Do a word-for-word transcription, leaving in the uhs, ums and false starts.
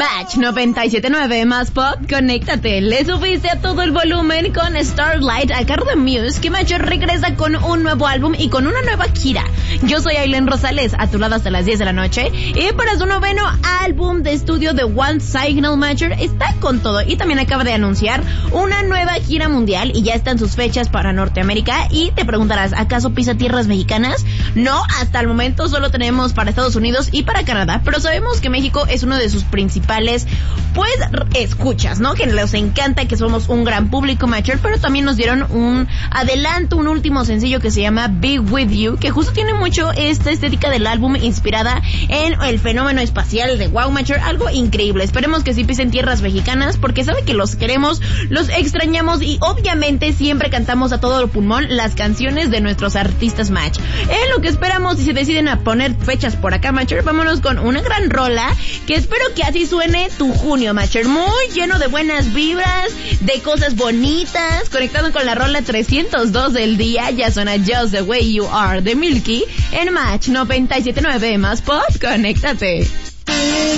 Match noventa y siete punto nueve más pop, conéctate. Le subiste a todo el volumen con Starlight a cargo de Muse, que Match regresa con un nuevo álbum y con una nueva gira. Yo soy Aileen Rosales, a tu lado hasta las diez de la noche, y para su noveno álbum de estudio de One Signal Matcher está con todo, y también acaba de anunciar una nueva gira mundial y ya están sus fechas para Norteamérica. Y te preguntarás, ¿acaso pisa tierras mexicanas? No, hasta el momento solo tenemos para Estados Unidos y para Canadá, pero sabemos que México es uno de sus principales, pues, escuchas, ¿no? Que les encanta, que somos un gran público Matcher, pero también nos dieron un adelanto, un último sencillo que se llama Be With You, que justo tiene mucho esta estética del álbum inspirada en el fenómeno espacial de Wow Matcher, algo increíble. Esperemos que sí pisen tierras mexicanas, porque sabe que los queremos, los extrañamos y obviamente siempre cantamos a todo pulmón las canciones de nuestros artistas Match. En lo que esperamos y se deciden a poner fechas por acá Matcher, vámonos con una gran rola que espero que así suene tu junio Matcher, muy lleno de buenas vibras, de cosas bonitas, conectado con la rola trescientos dos del día. Ya suena Just the Way You Are de Milky en Match noventa y siete punto nueve más pop, conéctate.